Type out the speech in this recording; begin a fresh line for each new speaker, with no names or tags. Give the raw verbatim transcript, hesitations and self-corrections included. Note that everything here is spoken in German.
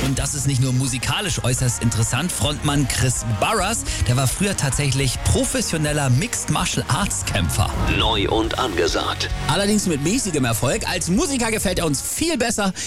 Und das ist nicht nur musikalisch äußerst interessant. Frontmann Chris Burrus, der war früher tatsächlich professioneller Mixed Martial Arts Kämpfer.
Neu und angesagt.
Allerdings mit mäßigem Erfolg. Als Musiker gefällt er uns viel besser.